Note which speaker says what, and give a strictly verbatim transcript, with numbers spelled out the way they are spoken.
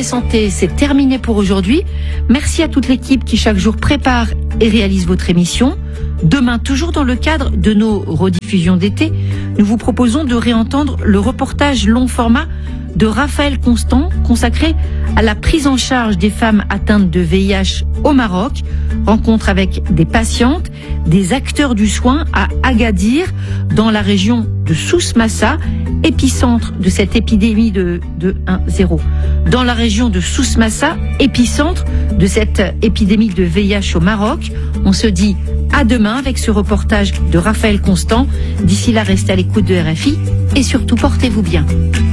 Speaker 1: Santé, c'est terminé pour aujourd'hui. Merci à toute l'équipe qui chaque jour prépare et réalise votre émission. Demain, toujours dans le cadre de nos rediffusions d'été, nous vous proposons de réentendre le reportage long format de Raphaël Constant consacré à la prise en charge des femmes atteintes de V I H au Maroc. Rencontre avec des patientes, des acteurs du soin à Agadir, dans la région de Souss Massa, épicentre de cette épidémie de, de un zéro. Dans la région de Souss Massa, épicentre de cette épidémie de V I H au Maroc. On se dit à demain avec ce reportage de Raphaël Constant. D'ici là, restez à l'écoute de R F I et surtout portez-vous bien.